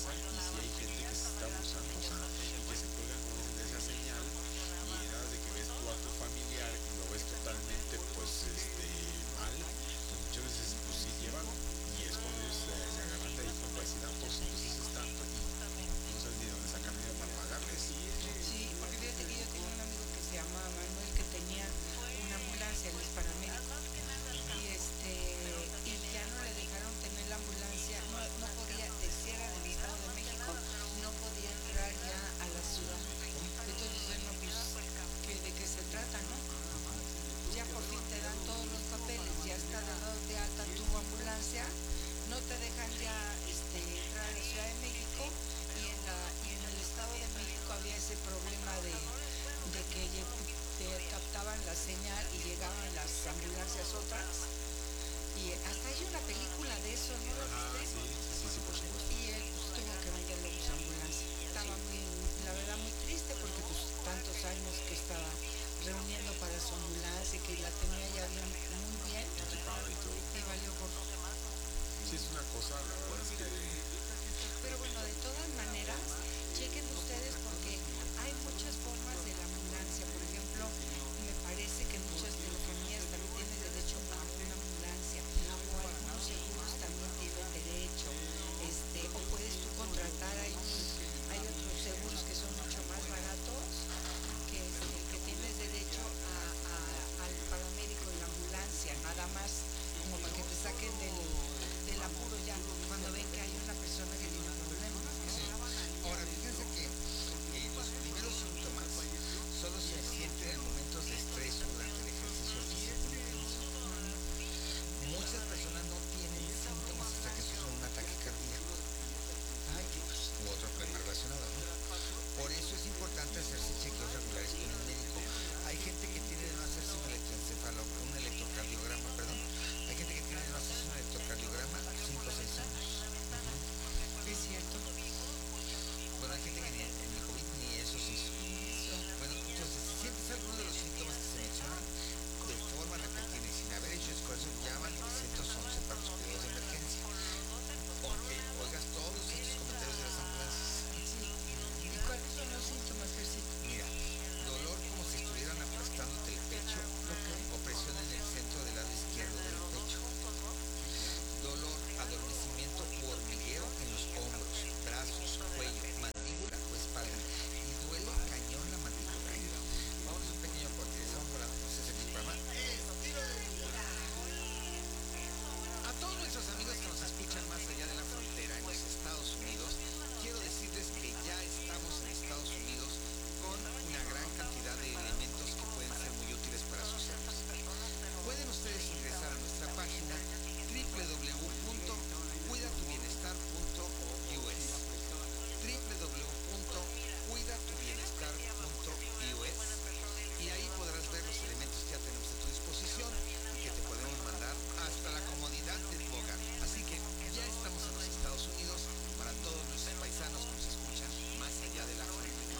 pasa y si hay gente que se está abusando, o sea, y que se cuelgan como dicen de esa señal y nada de que ves tú a tu familiar y lo ves totalmente pues mal, pues muchas veces pues sí llévalo y es cuando ellos se agarran de ahí como para decir, ah, pues es tanto y no sabes ni de dónde sacan dinero para pagarles. Sí, porque fíjate que yo tenía un amigo que se llamaba Manuel que tenía una ambulancia, él es paramédico. Y ya no le dejaron tener la ambulancia, no podía, si era del Estado de México, no podía entrar ya a la Ciudad ciudad. de México. Entonces dicen, no, pues, ¿de qué se trata, no? Ya por fin te dan todos los papeles, ya está dado de alta tu ambulancia, no te dejan ya entrar a la Ciudad de México y en el Estado de México había ese problema de que te captaban la señal y llegaban las ambulancias otras. Y hasta hay una película de eso, ¿no lo Ajá, viste? sí, sí, sí, sí, por supuesto. Y él pues, tuvo que vender luego su ambulancia. Estaba muy, la verdad, muy triste porque pues tantos años que estaba reuniendo para su ambulancia y que la tenía ya bien, muy bien Equipada y todo. y valió gorro. Sí, es una cosa, la verdad es que Pero bueno, de todas maneras, chequen ustedes porque hay muchas formas de la ambulancia. Por ejemplo, me parece que muchas telefonías también tienen derecho a una ambulancia o algunos seguros también tienen derecho. O puedes tú contratar, hay otros seguros que son mucho más baratos que tienes derecho al paramédico y la ambulancia, nada más como para que te saquen del apuro ya cuando ven que hay una persona que tiene problemas, ¿no? Sí. Ahora, fíjense que los primeros síntomas solo se sienten en momentos de estrés o durante el ejercicio físico intenso. Muchas personas no tienen síntomas hasta que sufren un ataque cardíaco. Ay, Dios. U otro problema relacionado, ¿no? Por eso es importante hacerse chequeos regulares con el médico. Hay gente que tiene de no hacerse un electrocardiograma, perdón. Hay gente que tiene de no hacerse un electrocardiograma 5 o 6 años. Es cierto. Bueno, hay gente que ni en el COVID ni eso se hizo. Eso. Bueno, entonces, si sientes alguno de los síntomas que se mencionan de forma repentina y sin haber hecho esfuerzo, llama al 911 para los cuidados de emergencia. O que oigas todos estos comentarios de las ambulancias. Sí. ¿Y cuáles son los síntomas, Gercito? Mira, dolor como si estuvieran aplastándote el pecho, Ok. opresión en el centro del lado izquierdo del pecho, dolor, adormecimiento u hormigueo en los hombros, brazos, cuello, mandíbula o espalda. Y duele cañón la mandíbula. Vamos a un pequeño corte, estamos volando. Este es el programa Estilo de Vida. A todos nuestros amigos que nos escuchan más allá de la frontera en los Estados Unidos, quiero decirles que ya estamos en Estados Unidos con una gran cantidad de elementos que pueden ser muy útiles para sus salud. Pueden ustedes ingresar a nuestra página www.cuidatubienestar.us www.cuidatubienestar.us y ahí podrás ver los elementos que ya tenemos a tu disposición y que te podemos mandar hasta la comodidad de tu hogar. Así que ya estamos en los Estados Unidos para todos nuestros paisanos que nos escuchan más allá de la frontera.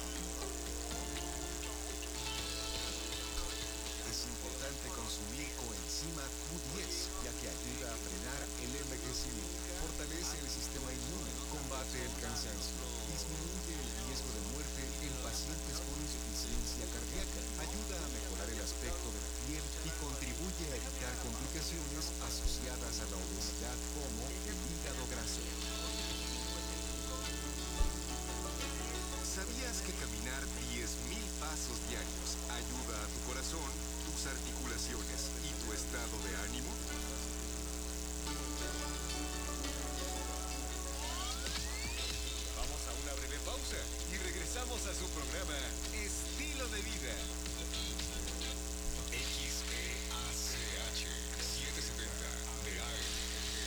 Es importante consumir coenzima Q10, ya que ayuda a frenar el envejecimiento, fortalece el sistema inmune, combate el cansancio, disminuye el riesgo de muerte en pacientes con insuficiencia cardíaca, ayuda a mejorar el aspecto de la piel y contribuye a evitar complicaciones asociadas a la obesidad como el hígado graso. ¿Sabías que caminar 10.000 pasos diarios ayuda a tu corazón, tus articulaciones y tu estado de ánimo? Vamos a una breve pausa y regresamos a su programa Estilo de Vida. XEACH 770 de AM,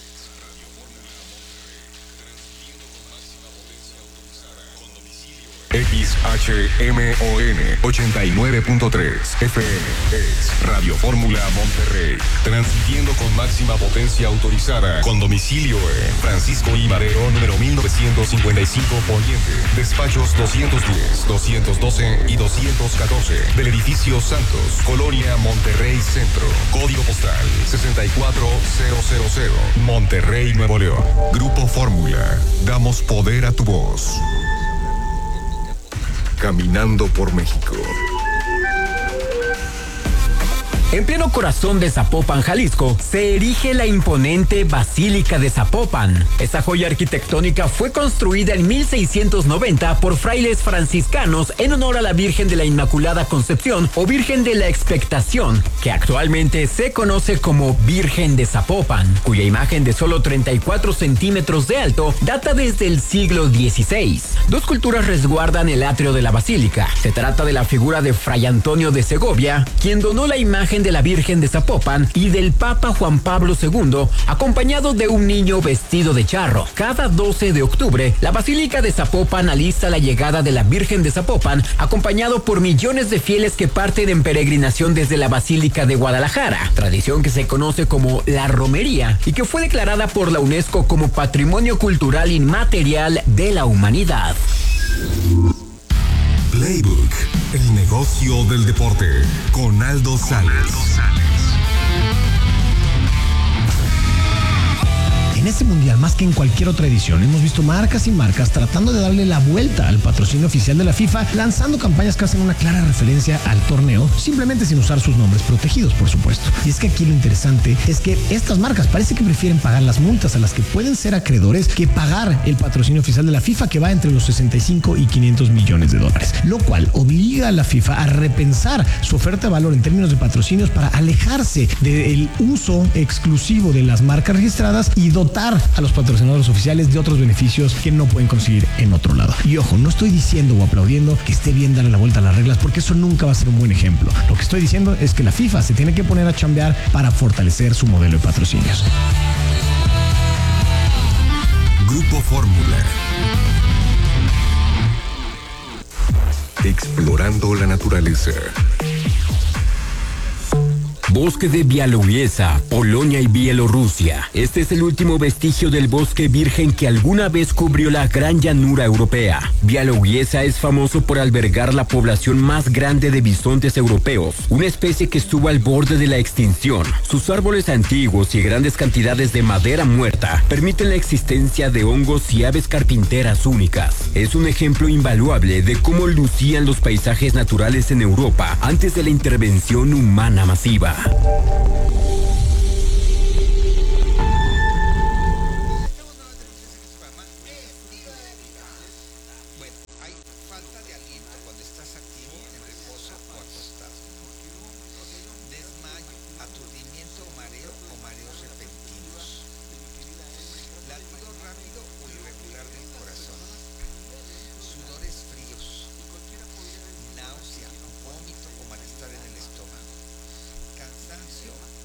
Radio Fórmula Monterrey, transmitiendo con máxima potencia autorizada, con domicilio XHMON 89.3 FM es Radio Fórmula Monterrey, transmitiendo con máxima potencia autorizada, con domicilio en Francisco I. Madero, número 1955 Poniente, despachos 210, 212 y 214 del edificio Santos, Colonia Monterrey Centro, código postal 64000, Monterrey, Nuevo León. Grupo Fórmula, damos poder a tu voz. Caminando por México. En pleno corazón de Zapopan, Jalisco, se erige la imponente Basílica de Zapopan. Esta joya arquitectónica fue construida en 1690 por frailes franciscanos en honor a la Virgen de la Inmaculada Concepción o Virgen de la Expectación, que actualmente se conoce como Virgen de Zapopan, cuya imagen de solo 34 centímetros de alto data desde el siglo XVI. Dos culturas resguardan el atrio de la basílica. Se trata de la figura de Fray Antonio de Segovia, quien donó la imagen de la Virgen de Zapopan, y del Papa Juan Pablo II, acompañado de un niño vestido de charro. Cada 12 de octubre, la Basílica de Zapopan alista la llegada de la Virgen de Zapopan, acompañado por millones de fieles que parten en peregrinación desde la Basílica de Guadalajara, tradición que se conoce como la romería y que fue declarada por la UNESCO como Patrimonio Cultural Inmaterial de la Humanidad. Playbook, el negocio del deporte, con Aldo Sales. En este mundial, más que en cualquier otra edición, hemos visto marcas y marcas tratando de darle la vuelta al patrocinio oficial de la FIFA, lanzando campañas que hacen una clara referencia al torneo, simplemente sin usar sus nombres protegidos, por supuesto. Y es que aquí lo interesante es que estas marcas parece que prefieren pagar las multas a las que pueden ser acreedores que pagar el patrocinio oficial de la FIFA, que va entre los 65 y 500 millones de dólares, lo cual obliga a la FIFA a repensar su oferta de valor en términos de patrocinios para alejarse del uso exclusivo de las marcas registradas y dotar a los patrocinadores oficiales de otros beneficios que no pueden conseguir en otro lado. Y ojo, no estoy diciendo o aplaudiendo que esté bien darle la vuelta a las reglas, porque eso nunca va a ser un buen ejemplo. Lo que estoy diciendo es que la FIFA se tiene que poner a chambear para fortalecer su modelo de patrocinios. Grupo Fórmula. Explorando la naturaleza. Bosque de Białowieża, Polonia y Bielorrusia. Este es el último vestigio del bosque virgen que alguna vez cubrió la gran llanura europea. Białowieża es famoso por albergar la población más grande de bisontes europeos, una especie que estuvo al borde de la extinción. Sus árboles antiguos y grandes cantidades de madera muerta permiten la existencia de hongos y aves carpinteras únicas. Es un ejemplo invaluable de cómo lucían los paisajes naturales en Europa antes de la intervención humana masiva. Bueno, hay falta de aliento cuando estás activo, en reposo o acostado. Desmayo, aturdimiento o mareos repentinos. Latido rápido o irregular del corazón. Sudores fríos. Náusea, vómito o malestar en el estómago. Cansancio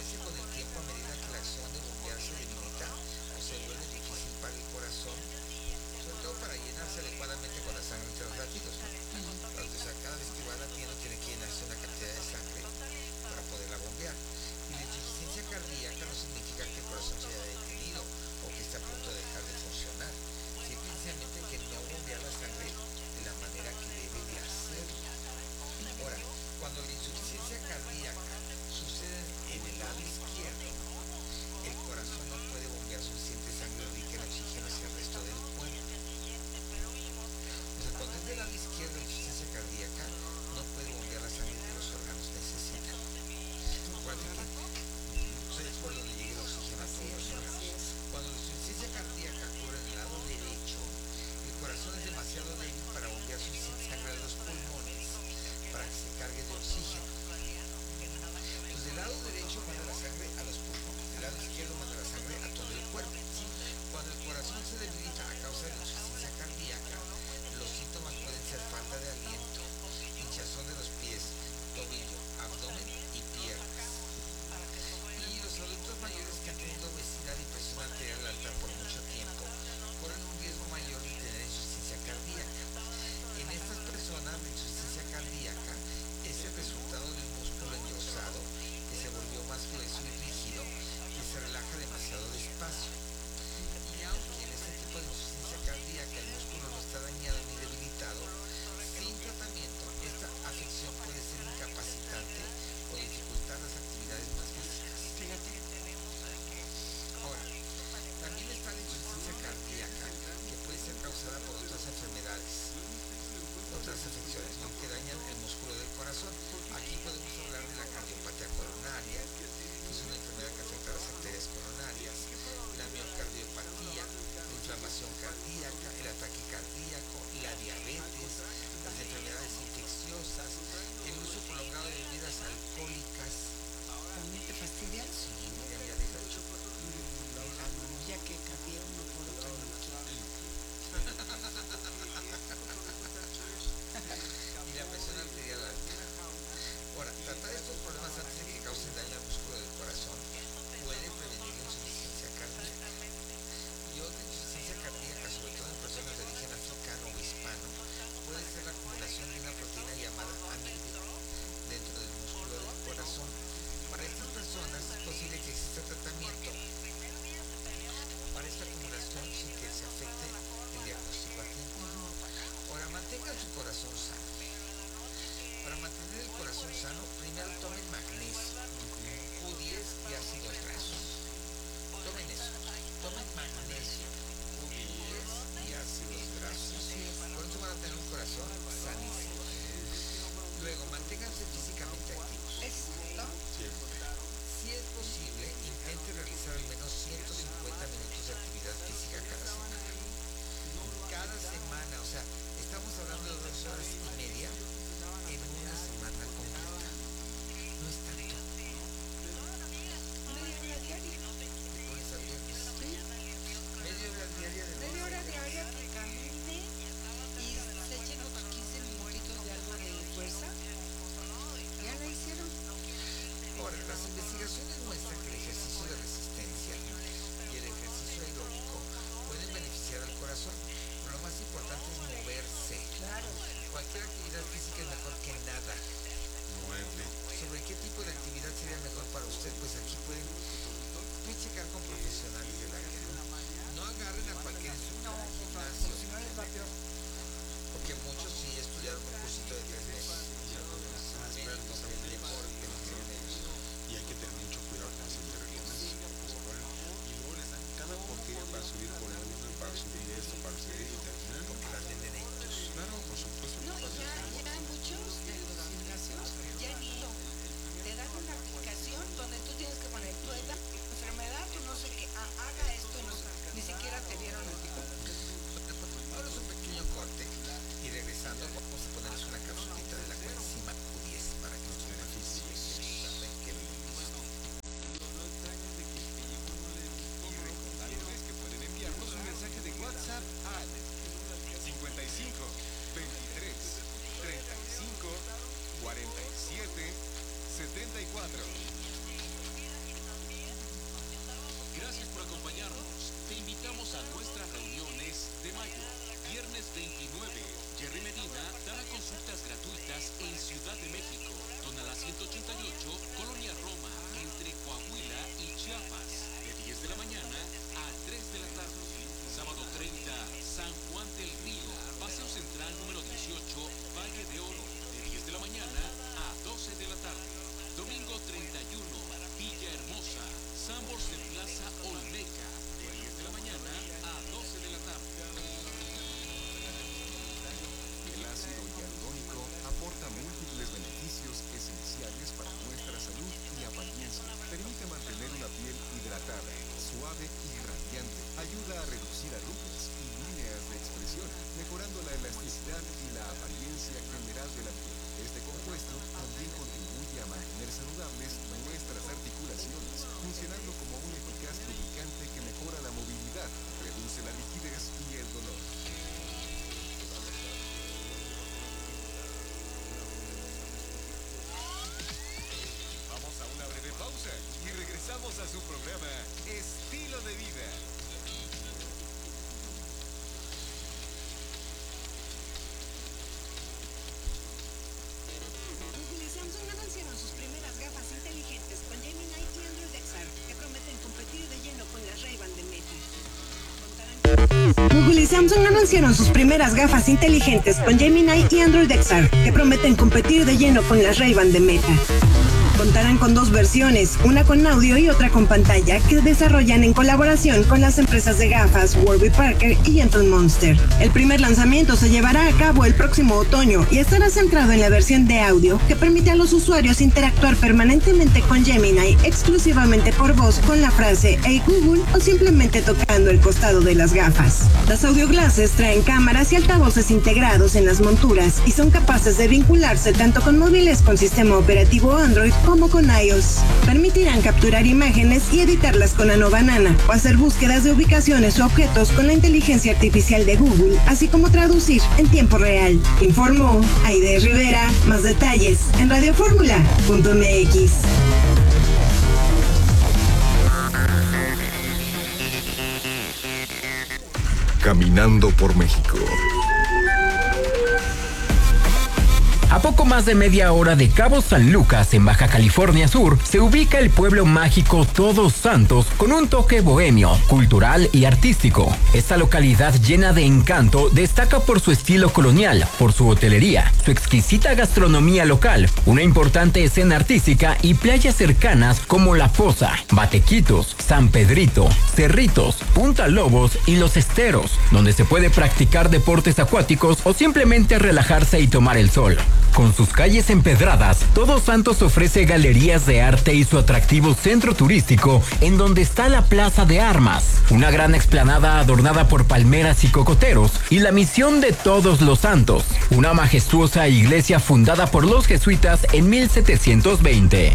dice con el tiempo, a medida que la acción de bombear se debilita o se vuelve difícil para el corazón, sobre todo para llenarse adecuadamente con la sangre entre los latidos, ¿no? O sea, cada vez que va latiendo tiene que llenarse una cantidad de sangre para poderla bombear. Y la insuficiencia cardíaca no significa que el corazón se haya detenido o que está a punto de dejar de funcionar. Simplemente que no bombea la sangre de la manera que debe de hacerlo. Ahora, cuando la insuficiencia cardíaca sucede en el lado izquierdo, el corazón no puede bombear suficiente sangre rica en oxígeno hacia el resto del cuerpo. O sea, cuando es del lado izquierdo la insuficiencia cardíaca, no puede bombear la sangre que los órganos necesitan. Recuerden que es por donde llega el oxígeno a todos los órganos. Cuando la insuficiencia cardíaca ocurre en el lado derecho, el corazón es demasiado débil para bombear suficiente sangre a los pulmones para que se cargue de oxígeno. Pues del lado derecho manda la sangre a los pulmones, del lado izquierdo manda la sangre a todo el cuerpo. Cuando el corazón se debilita a causa de la insuficiencia cardíaca, los síntomas pueden ser falta de aliento, hinchazón de los pies, tobillo, abdomen y piernas. Y los adultos mayores que han tenido obesidad y presión arterial alta por mucho tiempo corren un riesgo mayor de tener insuficiencia cardíaca. En estas personas la insuficiencia cardíaca es el resultado de un músculo engrosado que se volvió más grueso y rígido, que se relaja demasiado despacio. Y aunque en este tipo de insuficiencia cardíaca el músculo no está dañado ni debilitado, sin tratamiento esta afección puede ser incapacitante o dificultar las actividades más físicas. Ahora, también está la insuficiencia cardíaca, que puede ser causada por otras enfermedades, otras afecciones, ¿no?, que dañan el músculo del corazón. Aquí podemos hablar de la cardiopatía coronaria, que es una enfermedad que afecta a las arterias coronarias, la miocardiopatía, la inflamación cardíaca, el ataque cardíaco, la diabetes, las enfermedades infecciosas, el uso prolongado de bebidas alcohólicas. ¿También te fastidia? Sí, ya había dicho. Ya que cambié uno por otro no lo quiero. Y la presión arterial alta. Ahora, tratar estos problemas antes de que causen daño al músculo del corazón puede prevenir la insuficiencia cardíaca. Y otra insuficiencia cardíaca, sobre todo en personas de origen africano o hispano, puede ser la acumulación de una proteína llamada amide dentro del músculo del corazón. Para estas personas es posible que exista tratamiento para esta acumulación sin que se afecte el diagnóstico a tiempo. Ahora, mantengan su corazón sano. Para mantener el corazón sano, primero tomen magnesio, Q10 y ácidos grasos. Tomen eso, tomen magnesio, Q10 y ácidos grasos. Por eso van a tener un corazón sanísimo. Luego, manténganse físicamente activos. Exacto. Si es posible, intente realizar al menos 150 minutos de actividad física cada semana. Cada semana, o sea, estamos hablando de 2 horas y media en una semana completa. No es tanto. Media hora diaria. De lunes a viernes. Sí. Media hora diaria de Media hora diaria que camine y se echen otros 15 minutitos de algo de fuerza. Ya la hicieron. Ahora, las investigaciones muestran que el ejercicio de resistencia y el ejercicio aeróbico pueden beneficiar al corazón, pero lo más importante es moverse. Claro. Cualquier actividad física es mejor que nada. Mueve. Sobre qué tipo de actividad sería mejor para usted, pues aquí pueden checar con profesionales del área, ¿no? No agarren a cualquier instructor de gimnasio, Si no les va peor. porque muchos sí estudiaron un cursito de 3 meses. Médicos en el deporte, en ellos. Y hay que tener mucho cuidado con ese de gimnasio. Y luego les dan cada porquería para subir por una, para subir esto, para subir y terminan. Porque las venden ellos. Claro, por supuesto. No, ya muchos de los gimnasios ya ni te dan una aplicación donde tú tienes que poner tu edad, enfermedad, tú no sé qué, haga esto, no sé, ni siquiera te vieron a ti. Ahora es un pequeño corte y regresando vamos a ponerles una capsulita de la coenzima Q10 para que nos beneficie. Que Y recordándoles que pueden enviarnos un mensaje de WhatsApp al 55 23 35 47 74. Bienvenidos a nuestras reuniones de mayo. Viernes 29, Jerry Medina dará consultas gratuitas en Ciudad de México, Tonalá 188, Colonia Roma, entre Coahuila y Chiapas, de 10 de la mañana a 3 de la tarde. Sábado 30, San Juan del Río, Paseo Central número 18, Valle de Oro, de 10 de la mañana a 12 de la tarde. Domingo 31, Villahermosa, Sambors de Plaza Olmeca, de 10 de la mañana a 12 de la tarde. El ácido hialurónico aporta múltiples beneficios esenciales para nuestra salud y apariencia. Permite mantener una piel hidratada, suave y radiante. Ayuda a reducir arrugas y líneas de expresión, mejorando la elasticidad y la apariencia general de la piel. Este compuesto también contribuye a mantener saludables nuestras articulaciones, funcionando como un eficaz lubricante que mejora la movilidad, reduce la rigidez y el dolor. Vamos a una breve pausa y regresamos a su programa Estilo de Vida. Google y Samsung anunciaron sus primeras gafas inteligentes con Gemini y Android XR, que prometen competir de lleno con las Ray-Ban de Meta. Google y Samsung anunciaron sus primeras gafas inteligentes con Gemini y Android XR, que prometen competir de lleno con las Ray-Ban de Meta. Contarán con dos versiones, una con audio y otra con pantalla, que desarrollan en colaboración con las empresas de gafas Warby Parker y Gentle Monster. El primer lanzamiento se llevará a cabo el próximo otoño y estará centrado en la versión de audio, que permite a los usuarios interactuar permanentemente con Gemini exclusivamente por voz con la frase "Hey Google" o simplemente tocando el costado de las gafas. Las audio glasses traen cámaras y altavoces integrados en las monturas y son capaces de vincularse tanto con móviles con sistema operativo Android como con iOS. Permitirán capturar imágenes y editarlas con Nano Banana o hacer búsquedas de ubicaciones o objetos con la inteligencia artificial de Google, así como traducir en tiempo real. Informó Aide Rivera. Más detalles en radioformula.mx. Caminando por México. A poco más de media hora de Cabo San Lucas, en Baja California Sur, se ubica el pueblo mágico Todos Santos, con un toque bohemio, cultural y artístico. Esta localidad llena de encanto destaca por su estilo colonial, por su hotelería, su exquisita gastronomía local, una importante escena artística y playas cercanas como La Poza, Batequitos, San Pedrito, Cerritos, Punta Lobos y Los Esteros, donde se puede practicar deportes acuáticos o simplemente relajarse y tomar el sol. Con sus calles empedradas, Todos Santos ofrece galerías de arte y su atractivo centro turístico, en donde está la Plaza de Armas, una gran explanada adornada por palmeras y cocoteros, y la Misión de Todos los Santos, una majestuosa iglesia fundada por los jesuitas en 1720.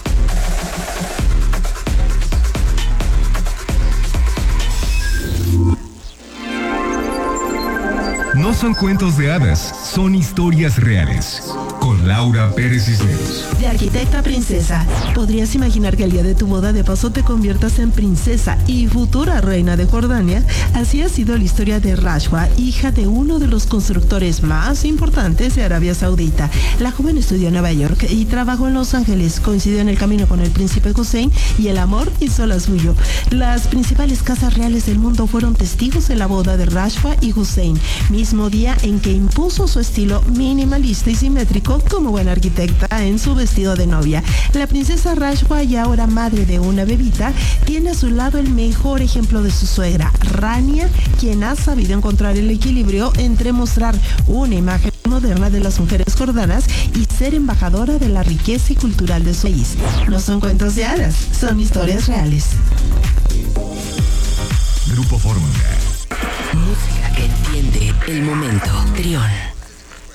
No son cuentos de hadas, son historias reales. Con Laura Pérez Cisneros. De arquitecta a princesa, ¿podrías imaginar que el día de tu boda de paso te conviertas en princesa y futura reina de Jordania? Así ha sido la historia de Rashwa, hija de uno de los constructores más importantes de Arabia Saudita. La joven estudió en Nueva York y trabajó en Los Ángeles. Coincidió en el camino con el príncipe Hussein y el amor hizo la suyo. Las principales casas reales del mundo fueron testigos de la boda de Rashwa y Hussein, mismo día en que impuso su estilo minimalista y simétrico como buena arquitecta en su vestido de novia. La princesa Rashwa, y ahora madre de una bebita, tiene a su lado el mejor ejemplo de su suegra, Rania, quien ha sabido encontrar el equilibrio entre mostrar una imagen moderna de las mujeres jordanas y ser embajadora de la riqueza y cultural de su país. No son cuentos de hadas, son historias reales. Grupo Fórmula. Música que entiende el momento. Trión.